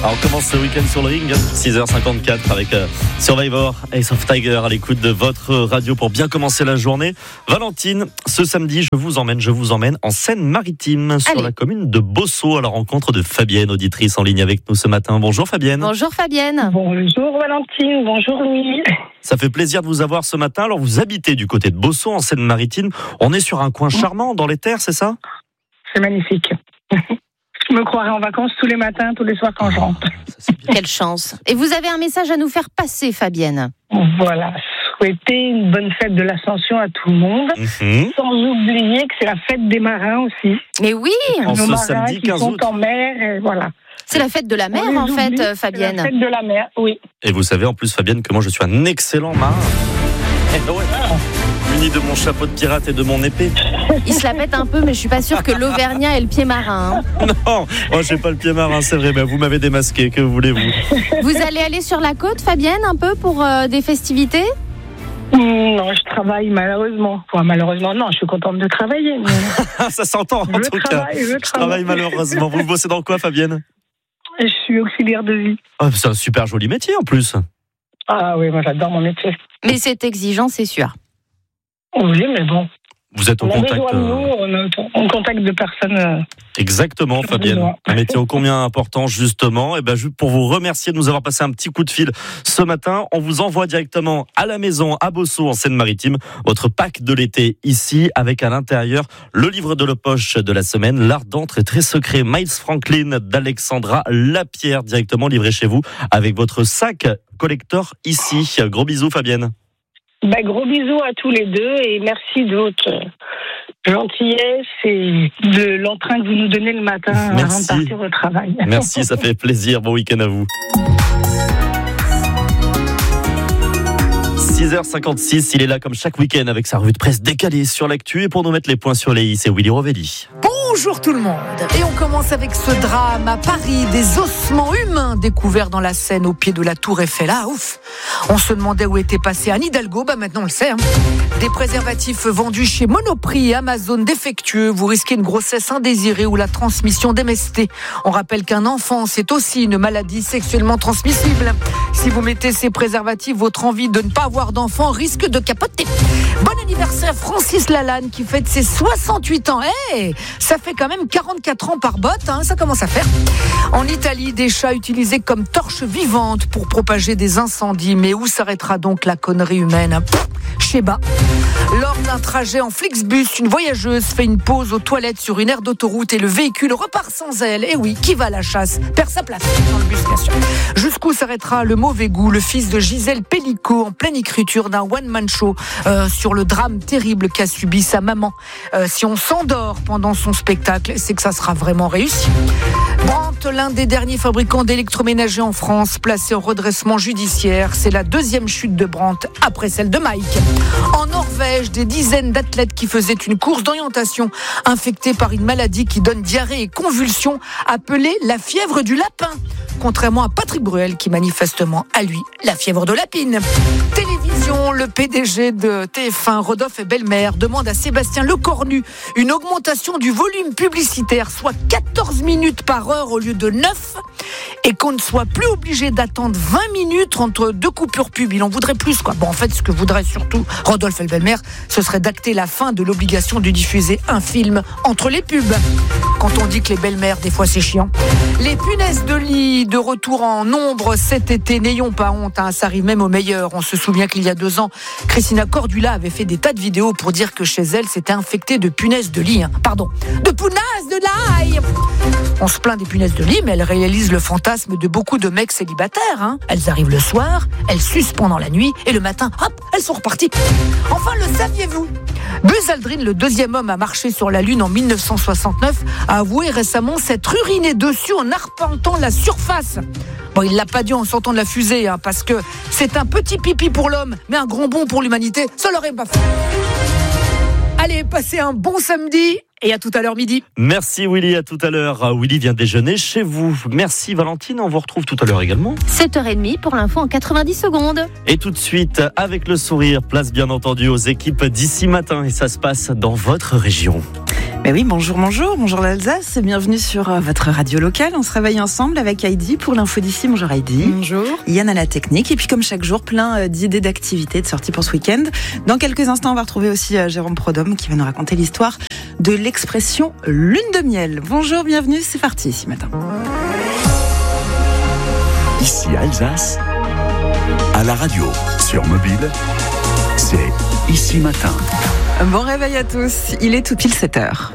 Alors on commence ce week-end sur le ring, 6h54 avec Survivor, Ace of Tiger à l'écoute de votre radio pour bien commencer la journée. Valentine, ce samedi, je vous emmène en Seine-Maritime sur la commune de Bossot à la rencontre de Fabienne, auditrice en ligne avec nous ce matin. Bonjour Fabienne. Bonjour Fabienne. Bonjour Valentine, bonjour Louis. Ça fait plaisir de vous avoir ce matin. Alors vous habitez du côté de Bossot en Seine-Maritime. On est sur un coin charmant dans les terres, c'est ça ? C'est magnifique. Je me croirais en vacances tous les matins, tous les soirs quand je rentre. Quelle chance. Et vous avez un message à nous faire passer, Fabienne. Voilà, souhaiter une bonne fête de l'Ascension à tout le monde. Sans oublier que c'est la fête des marins aussi. Mais oui, en nos ce marins samedi qui 15 sont août. en mer, et voilà. C'est la fête de la mer en fait, Fabienne. C'est la fête de la mer, oui. Et vous savez en plus Fabienne que moi je suis un excellent marin. Muni de mon chapeau de pirate et de mon épée. Il se la pète un peu, mais je suis pas sûre que l'Auvergnat ait le pied marin. Non, moi j'ai pas le pied marin, c'est vrai, mais vous m'avez démasqué, que voulez-vous ? Vous allez aller sur la côte, Fabienne, un peu pour des festivités ? Non, je travaille malheureusement. Enfin, malheureusement, non, je suis contente de travailler. Mais... Ça s'entend en tout cas. Je travaille malheureusement. Vous bossez dans quoi, Fabienne ? Je suis auxiliaire de vie. Oh, c'est un super joli métier en plus. Ah oui, moi j'adore mon métier. Mais c'est exigeant, c'est sûr. Oui, mais bon. Vous êtes en contact. On contacte de personnes. Exactement, Fabienne. Un métier ô combien important, justement. Et juste pour vous remercier de nous avoir passé un petit coup de fil ce matin, on vous envoie directement à la maison, à Bossot, en Seine-Maritime, votre pack de l'été ici, avec à l'intérieur le livre de la poche de la semaine, L'art d'entre et très secret, Miles Franklin d'Alexandra Lapierre, directement livré chez vous, avec votre sac collector ici. Gros bisous, Fabienne. Gros bisous à tous les deux et merci de votre gentillesse et de l'entrain que vous nous donnez le matin avant de partir au travail. Merci, ça fait plaisir. Bon week-end à vous. 6h56, il est là comme chaque week-end avec sa revue de presse décalée sur l'actu et pour nous mettre les points sur les i, c'est Willy Rovelli. Bonjour tout le monde. Et on commence avec ce drame à Paris, des ossements humains découverts dans la Seine au pied de la Tour Eiffel. Ah ouf. On se demandait où était passé Anne Hidalgo, maintenant on le sait. Des préservatifs vendus chez Monoprix et Amazon défectueux, vous risquez une grossesse indésirée ou la transmission d'MST. On rappelle qu'un enfant, c'est aussi une maladie sexuellement transmissible. Si vous mettez ces préservatifs, votre envie de ne pas avoir d'enfant risque de capoter. Bon anniversaire Francis Lalanne qui fête ses 68 ans. Ça fait quand même 44 ans par botte, ça commence à faire. En Italie, des chats utilisés comme torches vivantes pour propager des incendies. Mais où s'arrêtera donc la connerie humaine ? Sheba. Lors d'un trajet en Flixbus, une voyageuse fait une pause aux toilettes sur une aire d'autoroute et le véhicule repart sans elle. Et oui, qui va à la chasse perd sa place dans le bus, bien sûr. Jusqu'où s'arrêtera le mauvais goût ? Le fils de Gisèle Pellicot, en pleine écriture d'un one-man show sur le drame terrible qu'a subi sa maman. Si on s'endort pendant son spectacle, c'est que ça sera vraiment réussi. Brandt, l'un des derniers fabricants d'électroménager en France, placé en redressement judiciaire. C'est la deuxième chute de Brandt après celle de Mike. En Norvège, des dizaines d'athlètes qui faisaient une course d'orientation infectés par une maladie qui donne diarrhée et convulsions, appelée la fièvre du lapin. Contrairement à Patrick Bruel qui manifestement a lui la fièvre de lapine. Télévision, le PDG de TF1, Rodolphe Belmer, demande à Sébastien Lecornu une augmentation du volume publicitaire, soit 14 minutes par heure au lieu de 9, et qu'on ne soit plus obligé d'attendre 20 minutes entre deux coupures pub. Il en voudrait plus, quoi. Bon, en fait, ce que voudrait surtout Rodolphe Belmer, ce serait d'acter la fin de l'obligation de diffuser un film entre les pubs. Quand on dit que les belles-mères, des fois, c'est chiant. Les punaises de lit de retour en nombre cet été, n'ayons pas honte, ça arrive même au meilleur. On se souvient qu'il y a 2 ans, Christina Cordula avait fait des tas de vidéos pour dire que chez elle, c'était infecté de punaises de lit. Pardon, de punaises de l'ail. On se plaint des punaises de lit, mais elles réalisent le fantasme de beaucoup de mecs célibataires. Elles arrivent le soir, elles sucent pendant la nuit, et le matin, hop, elles sont reparties. Enfin, le saviez-vous ? Buzz Aldrin, le 2e homme à marcher sur la Lune en 1969, a avoué récemment s'être uriné dessus en arpentant la surface. Bon, il l'a pas dit en sortant de la fusée, parce que c'est un petit pipi pour l'homme, mais un grand bond pour l'humanité, ça l'aurait pas fait. Allez, passez un bon samedi et à tout à l'heure midi. Merci Willy, à tout à l'heure. Willy vient déjeuner chez vous. Merci Valentine, on vous retrouve tout à l'heure également. 7h30 pour l'info en 90 secondes. Et tout de suite, avec le sourire, place bien entendu aux équipes d'ici matin. Et ça se passe dans votre région. Ben oui, bonjour l'Alsace, bienvenue sur votre radio locale. On se réveille ensemble avec Heidi pour l'info d'ici. Bonjour Heidi. Bonjour. Yann à la technique et puis comme chaque jour, plein d'idées d'activités, de sorties pour ce week-end. Dans quelques instants, on va retrouver aussi Jérôme Prodhomme qui va nous raconter l'histoire de l'expression lune de miel. Bonjour, bienvenue, c'est parti ici matin. Ici Alsace, à la radio, sur mobile, c'est Ici Matin. Bon réveil à tous, il est tout pile 7h.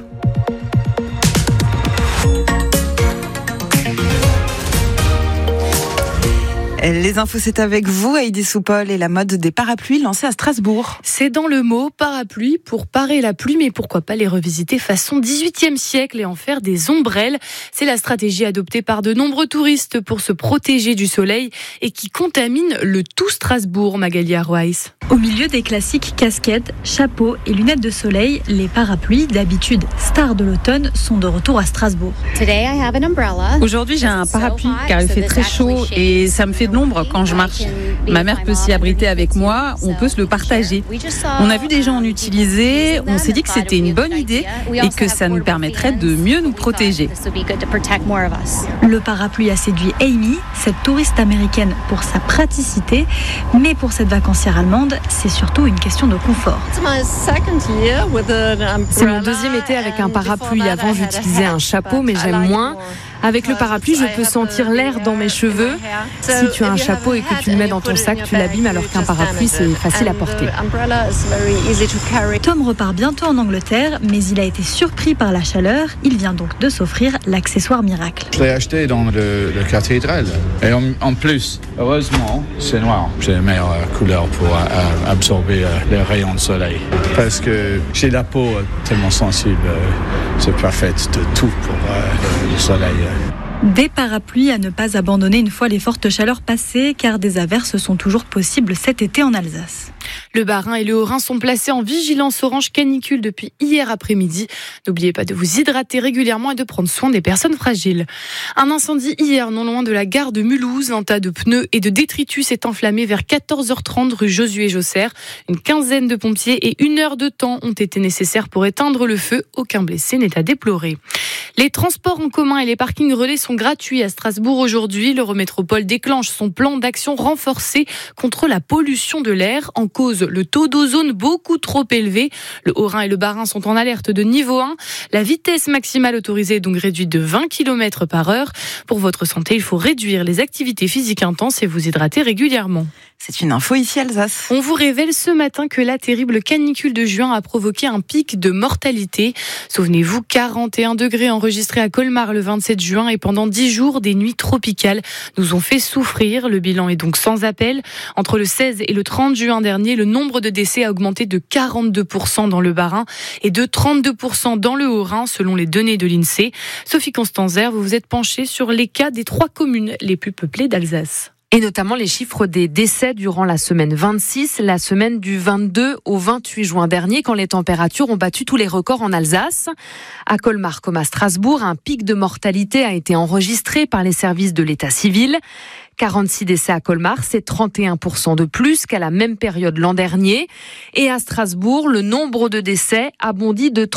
Les infos, c'est avec vous, Heidi Soupol, et la mode des parapluies lancée à Strasbourg. C'est dans le mot parapluie pour parer la pluie, mais pourquoi pas les revisiter façon 18e siècle et en faire des ombrelles. C'est la stratégie adoptée par de nombreux touristes pour se protéger du soleil et qui contamine le tout Strasbourg, Magali Arweiss. Au milieu des classiques casquettes, chapeaux et lunettes de soleil, les parapluies, d'habitude stars de l'automne, sont de retour à Strasbourg. Aujourd'hui, j'ai un parapluie car il fait très chaud et ça me fait de l'ombre quand je marche. Ma mère peut s'y abriter avec moi, on peut se le partager. On a vu des gens en utiliser, on s'est dit que c'était une bonne idée et que ça nous permettrait de mieux nous protéger. Le parapluie a séduit Amy, cette touriste américaine, pour sa praticité, mais pour cette vacancière allemande, c'est surtout une question de confort. C'est mon deuxième été avec un parapluie. Avant, j'utilisais un chapeau, mais j'aime moins. Avec le parapluie, je peux sentir l'air dans mes cheveux. Si tu as un chapeau et que tu le mets dans ton sac, tu l'abîmes, alors qu'un parapluie, c'est facile à porter. Tom repart bientôt en Angleterre, mais il a été surpris par la chaleur. Il vient donc de s'offrir l'accessoire miracle. Je l'ai acheté dans le cathédrale. Et en plus, heureusement, c'est noir. C'est la meilleure couleur pour absorber les rayons de soleil. Parce que j'ai la peau tellement sensible. C'est parfait de tout pour le soleil. Des parapluies à ne pas abandonner une fois les fortes chaleurs passées, car des averses sont toujours possibles cet été en Alsace. Le Bas-Rhin et le Haut-Rhin sont placés en vigilance orange canicule depuis hier après-midi. N'oubliez pas de vous hydrater régulièrement et de prendre soin des personnes fragiles. Un incendie hier, non loin de la gare de Mulhouse. Un tas de pneus et de détritus s'est enflammé vers 14h30 rue Josué Josser. Une quinzaine de pompiers et 1 heure de temps ont été nécessaires pour éteindre le feu. Aucun blessé n'est à déplorer. Les transports en commun et les parkings relais sont gratuits à Strasbourg aujourd'hui. L'Eurométropole déclenche son plan d'action renforcé contre la pollution de l'air. En cause, le taux d'ozone beaucoup trop élevé. Le Haut-Rhin et le Bas-Rhin sont en alerte de niveau 1. La vitesse maximale autorisée est donc réduite de 20 km/h. Pour votre santé, il faut réduire les activités physiques intenses et vous hydrater régulièrement. C'est une info ici Alsace. On vous révèle ce matin que la terrible canicule de juin a provoqué un pic de mortalité. Souvenez-vous, 41 degrés enregistrés à Colmar le 27 juin et pendant 10 jours, des nuits tropicales nous ont fait souffrir. Le bilan est donc sans appel. Entre le 16 et le 30 juin dernier, le nombre de décès a augmenté de 42% dans le Bas-Rhin et de 32% dans le Haut-Rhin, selon les données de l'INSEE. Sophie Constanzer, vous vous êtes penchée sur les cas des 3 communes les plus peuplées d'Alsace. Et notamment les chiffres des décès durant la semaine 26, la semaine du 22 au 28 juin dernier, quand les températures ont battu tous les records en Alsace. À Colmar comme à Strasbourg, un pic de mortalité a été enregistré par les services de l'état civil. 46 décès à Colmar, c'est 31% de plus qu'à la même période l'an dernier. Et à Strasbourg, le nombre de décès a bondi de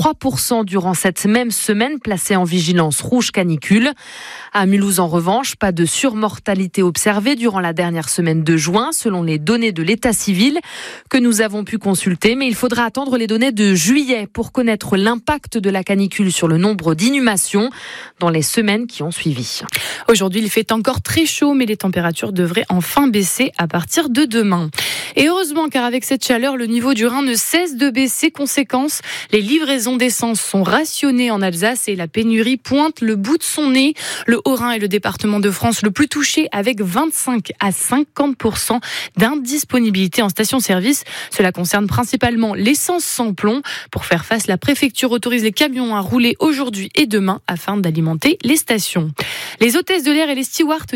33% durant cette même semaine placée en vigilance rouge canicule. À Mulhouse, en revanche, pas de surmortalité observée durant la dernière semaine de juin, selon les données de l'état civil que nous avons pu consulter. Mais il faudra attendre les données de juillet pour connaître l'impact de la canicule sur le nombre d'inhumations dans les semaines qui ont suivi. Aujourd'hui, il fait encore très chaud, mais les températures devraient enfin baisser à partir de demain. Et heureusement, car avec cette chaleur, le niveau du Rhin ne cesse de baisser. Conséquence, les livraisons d'essence sont rationnées en Alsace et la pénurie pointe le bout de son nez. Le Haut-Rhin est le département de France le plus touché, avec 25 à 50% d'indisponibilité en station-service. Cela concerne principalement l'essence sans plomb. Pour faire face, la préfecture autorise les camions à rouler aujourd'hui et demain afin d'alimenter les stations. Les hôtesses de l'air et les stewards d'EasyJet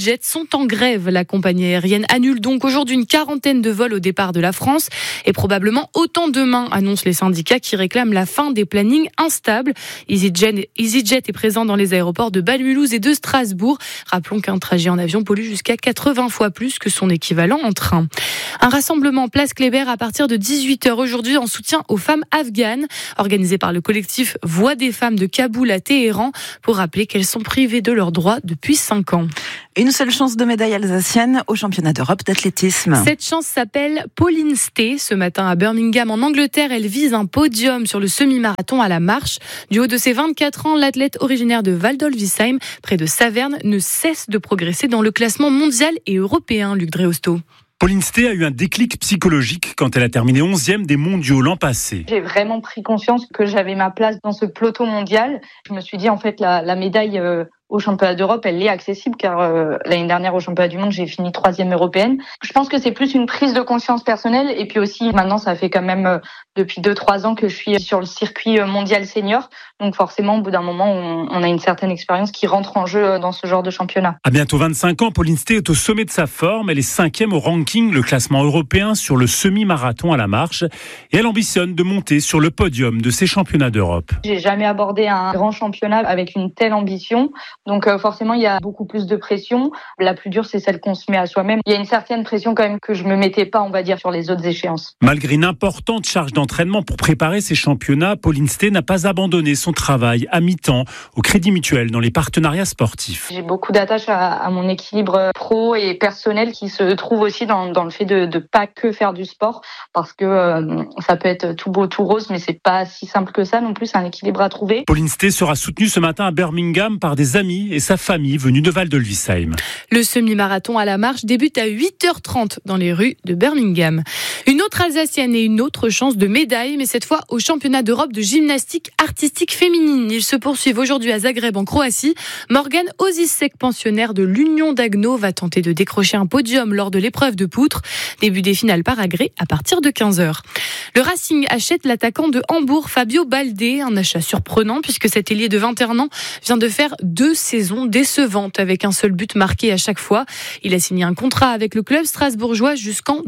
EasyJet sont en grève. La compagnie aérienne annule donc aujourd'hui une 40aine de vols au départ de la France et probablement autant demain, annoncent les syndicats qui réclament la fin des plannings instables. EasyJet est présent dans les aéroports de Bâle-Mulhouse et de Strasbourg. Rappelons qu'un trajet en avion pollue jusqu'à 80 fois plus que son équivalent en train. Un rassemblement place Kléber à partir de 18h aujourd'hui en soutien aux femmes afghanes, organisé par le collectif Voix des femmes de Kaboul à Téhéran, pour rappeler qu'elles sont privées de leurs droits depuis 5 ans. Une seule chance de médaille alsacienne au championnat d'Europe d'athlétisme. Cette chance s'appelle Pauline Stee. Ce matin à Birmingham, en Angleterre, elle vise un podium sur le semi-marathon à la marche. Du haut de ses 24 ans, l'athlète originaire de Val-d'Olvisheim, près de Saverne, ne cesse de progresser dans le classement mondial et européen, Luc Dréosto. Pauline Stee a eu un déclic psychologique quand elle a terminé 11e des mondiaux l'an passé. J'ai vraiment pris conscience que j'avais ma place dans ce peloton mondial. Je me suis dit, en fait, la médaille au championnat d'Europe, elle est accessible car l'année dernière au championnat du monde, j'ai fini 3e européenne. Je pense que c'est plus une prise de conscience personnelle et puis aussi maintenant, ça fait quand même depuis 2-3 ans que je suis sur le circuit mondial senior. Donc forcément, au bout d'un moment, on a une certaine expérience qui rentre en jeu dans ce genre de championnat. À bientôt 25 ans, Pauline Stee est au sommet de sa forme. Elle est 5e au ranking, le classement européen sur le semi-marathon à la marche. Et elle ambitionne de monter sur le podium de ces championnats d'Europe. J'ai jamais abordé un grand championnat avec une telle ambition. Donc forcément, il y a beaucoup plus de pression. La plus dure, c'est celle qu'on se met à soi-même. Il y a une certaine pression quand même que je me mettais pas, on va dire, sur les autres échéances. Malgré une importante charge d'entraînement pour préparer ces championnats, Pauline Stee n'a pas abandonné son travail à mi-temps au Crédit Mutuel dans les partenariats sportifs. J'ai beaucoup d'attaches à mon équilibre pro et personnel qui se trouve aussi dans le fait de pas que faire du sport parce que ça peut être tout beau, tout rose, mais c'est pas si simple que ça non plus. C'est un équilibre à trouver. Pauline Stee sera soutenue ce matin à Birmingham par des amis et sa famille venue de Val-d'Olvisheim. Le semi-marathon à la marche débute à 8h30 dans les rues de Birmingham. Une autre Alsacienne et une autre chance de médaille, mais cette fois au championnat d'Europe de gymnastique artistique féminine. Ils se poursuivent aujourd'hui à Zagreb en Croatie. Morgane Ozisek, pensionnaire de l'Union d'Agno, va tenter de décrocher un podium lors de l'épreuve de poutre. Début des finales par agrès à partir de 15h. Le Racing achète l'attaquant de Hambourg, Fabio Baldé. Un achat surprenant puisque cet ailier de 21 ans vient de faire 2 saisons décevantes avec un seul but marqué à chaque fois. Il a signé un contrat avec le club strasbourgeois jusqu'en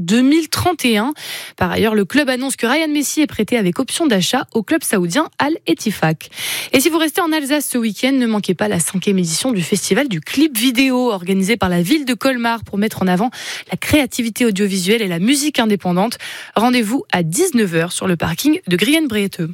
2031. Par ailleurs, le club annonce que Ryan Messi est prêté avec option d'achat au club saoudien Al-Ettifaq. Et si vous restez en Alsace ce week-end, ne manquez pas la 5e édition du festival du clip vidéo organisé par la ville de Colmar pour mettre en avant la créativité audiovisuelle et la musique indépendante. Rendez-vous à 19h sur le parking de Grienne-Bréteux.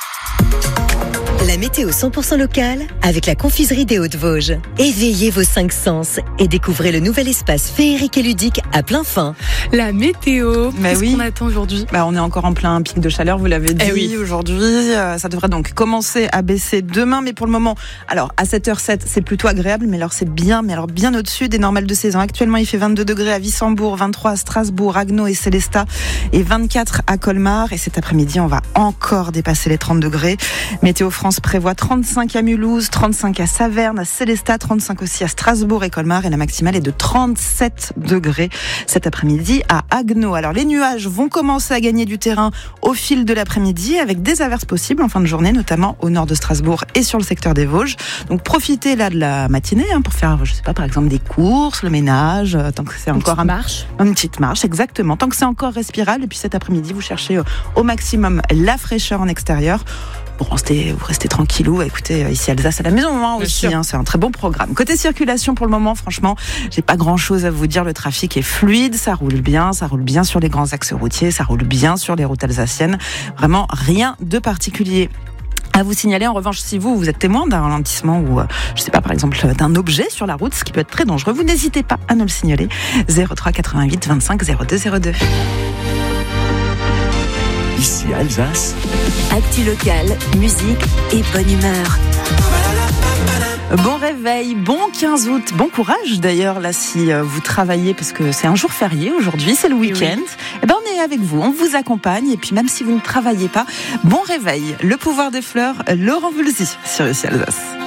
La météo 100% locale avec la confiserie des Hauts-de-Vosges. Éveillez vos 5 sens et découvrez le nouvel espace féerique et ludique à plein fin. La météo, qu'est-ce qu'on attend aujourd'hui ? On est encore en plein pic de chaleur, vous l'avez dit. Aujourd'hui, ça devrait donc commencer à baisser demain, mais pour le moment, alors à 7h07, c'est plutôt agréable, mais alors c'est bien au-dessus des normales de saison. Actuellement, il fait 22 degrés à Wissembourg, 23 à Strasbourg, Agno et Célestat, et 24 à Colmar. Et cet après-midi, on va encore dépasser les 30 degrés. Météo France prévoit 35 à Mulhouse, 35 à Saverne, à Célestat, 35 aussi à Strasbourg et Colmar, et la maximale est de 37 degrés cet après-midi à Agno. Alors les nuages vont commencer à gagner du terrain au fil de l'après-midi avec des averses possibles en fin de journée, notamment au nord de Strasbourg et sur le secteur des Vosges. Donc profitez là de la matinée pour faire, je sais pas, par exemple des courses, le ménage, tant que c'est encore une petite marche, exactement, tant que c'est encore respirable. Et puis cet après-midi, vous cherchez au maximum la fraîcheur en extérieur. Vous restez tranquillou, écoutez, ici Alsace à la maison aussi, c'est un très bon programme. Côté circulation, pour le moment, franchement, j'ai pas grand chose à vous dire, le trafic est fluide, ça roule bien sur les grands axes routiers, ça roule bien sur les routes alsaciennes, vraiment rien de particulier à vous signaler. En revanche, si vous êtes témoin d'un ralentissement ou, je sais pas, par exemple, d'un objet sur la route, ce qui peut être très dangereux, vous n'hésitez pas à nous le signaler. 03 88 25 02 02. Ici Alsace. Actu locale, musique et bonne humeur. Bon réveil, bon 15 août, bon courage d'ailleurs là si vous travaillez parce que c'est un jour férié aujourd'hui, c'est le week-end. Oui. On est avec vous, on vous accompagne et puis même si vous ne travaillez pas, bon réveil. Le pouvoir des fleurs, Laurent Voulzy sur ici Alsace.